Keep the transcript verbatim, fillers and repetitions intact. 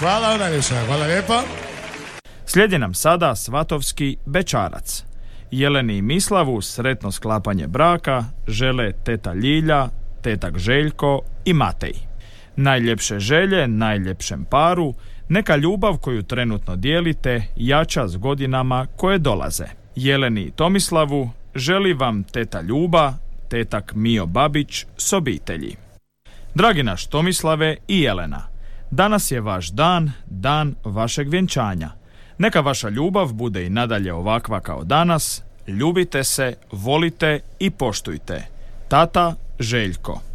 Hvala vam najviše, hvala lijepa. Slijedi nam sada svatovski bećarac. Jeleni i Mislavu sretno sklapanje braka žele teta Ljilja, tetak Željko i Matej. Najljepše želje najljepšem paru, neka ljubav koju trenutno dijelite jača s godinama koje dolaze. Jeleni i Tomislavu želi vam teta Ljuba, tetak Mijo Babić s obitelji. Dragi naš Tomislave i Jelena, danas je vaš dan, dan vašeg vjenčanja. Neka vaša ljubav bude i nadalje ovakva kao danas. Ljubite se, volite i poštujte. Tata Željko.